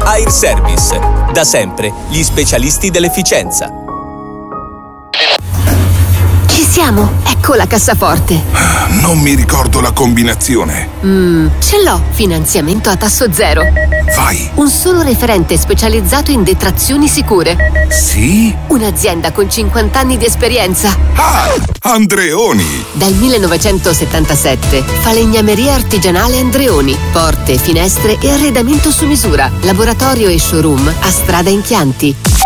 Air Service. Da sempre, gli specialisti dell'efficienza. Ci siamo, ecco la cassaforte. Non mi ricordo la combinazione. Ce l'ho, finanziamento a tasso zero. Vai. Un solo referente specializzato in detrazioni sicure. Sì? Un'azienda con 50 anni di esperienza. Ah, Andreoni. Dal 1977, falegnameria artigianale Andreoni. Porte, finestre e arredamento su misura. Laboratorio e showroom a Strada in Chianti.